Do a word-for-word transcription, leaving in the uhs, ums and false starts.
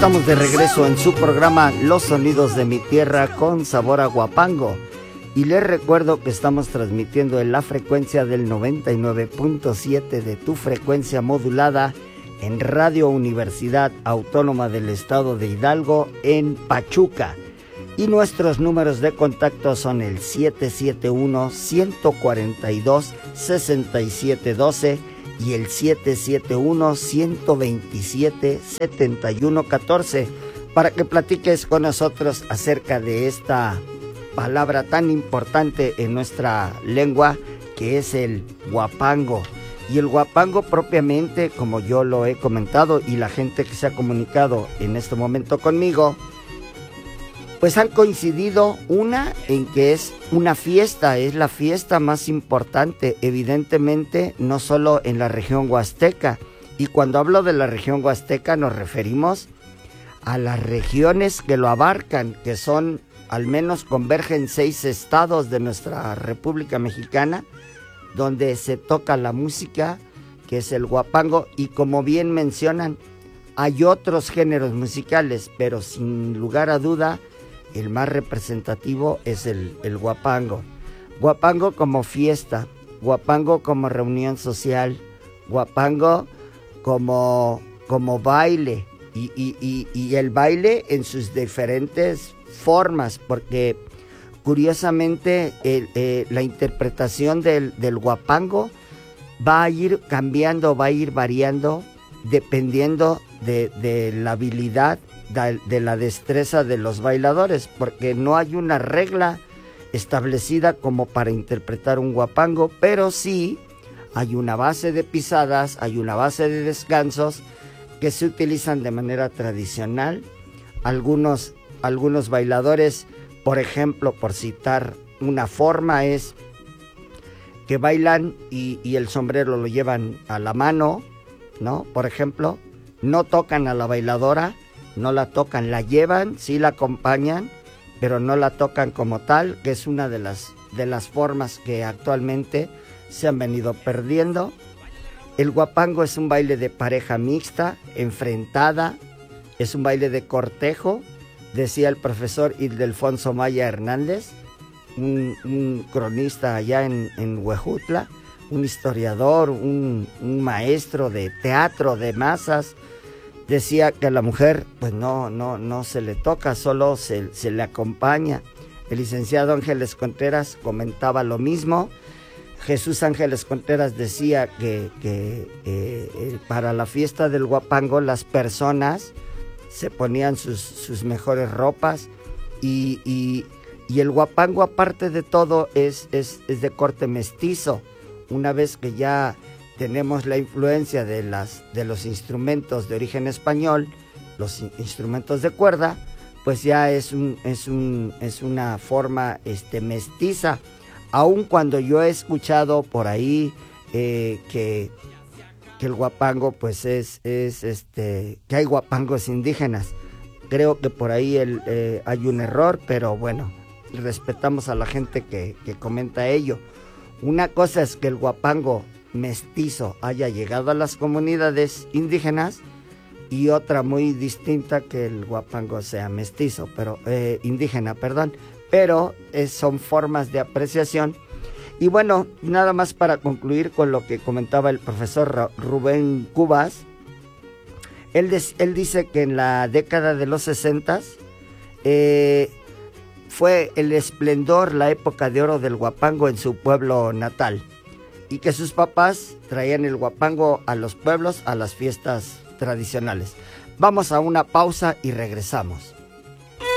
estamos de regreso en su programa Los Sonidos de mi Tierra con sabor a Huapango. Y les recuerdo que estamos transmitiendo en la frecuencia del noventa y nueve punto siete de tu frecuencia modulada en Radio Universidad Autónoma del Estado de Hidalgo en Pachuca. Y nuestros números de contacto son el siete siete uno, uno cuatro dos, seis siete uno dos y el siete siete uno, uno dos siete, siete uno uno cuatro para que platiques con nosotros acerca de esta palabra tan importante en nuestra lengua que es el huapango. Y el huapango propiamente, como yo lo he comentado y la gente que se ha comunicado en este momento conmigo, pues han coincidido una en que es una fiesta, es la fiesta más importante, evidentemente, no solo en la región huasteca. Y cuando hablo de la región huasteca nos referimos a las regiones que lo abarcan, que son, al menos convergen seis estados de nuestra República Mexicana, donde se toca la música, que es el huapango, y como bien mencionan, hay otros géneros musicales, pero sin lugar a duda, el más representativo es el, el huapango. Huapango como fiesta, huapango como reunión social, huapango como, como baile, y, y, y, y el baile en sus diferentes formas, porque curiosamente el, eh, la interpretación del, del huapango va a ir cambiando, va a ir variando, dependiendo de, de la habilidad, de, de la destreza de los bailadores, porque no hay una regla establecida como para interpretar un huapango, pero sí hay una base de pisadas, hay una base de descansos que se utilizan de manera tradicional. Algunos, algunos bailadores, por ejemplo, por citar una forma, es que bailan y, y el sombrero lo llevan a la mano, ¿no? Por ejemplo, no tocan a la bailadora, no la tocan, la llevan, sí la acompañan, pero no la tocan como tal, que es una de las, de las formas que actualmente se han venido perdiendo. El huapango es un baile de pareja mixta, enfrentada, es un baile de cortejo, decía el profesor Ildefonso Maya Hernández, un, un cronista allá en, en Huejutla, un historiador, un, un maestro de teatro de masas. Decía que a la mujer pues no, no, no se le toca, solo se, se le acompaña. El licenciado Ángeles Contreras comentaba lo mismo. Jesús Ángeles Contreras decía que, que eh, para la fiesta del huapango las personas se ponían sus, sus mejores ropas y, y, y el huapango, aparte de todo, es, es, es de corte mestizo. Una vez que ya tenemos la influencia de, las, de los instrumentos de origen español, los in- instrumentos de cuerda, pues ya es, un, es, un, es una forma este, mestiza. Aun cuando yo he escuchado por ahí eh, que, que el huapango pues es, es este, que hay huapangos indígenas. Creo que por ahí el, eh, hay un error, pero bueno, respetamos a la gente que, que comenta ello. Una cosa es que el huapango mestizo haya llegado a las comunidades indígenas y otra muy distinta que el huapango sea mestizo, pero eh, indígena, perdón, pero eh, son formas de apreciación. Y bueno, nada más para concluir con lo que comentaba el profesor Rubén Cubas, él, des, él dice que en la década de los sesentas eh, fue el esplendor, la época de oro del huapango en su pueblo natal, y que sus papás traían el huapango a los pueblos, a las fiestas tradicionales. Vamos a una pausa y regresamos.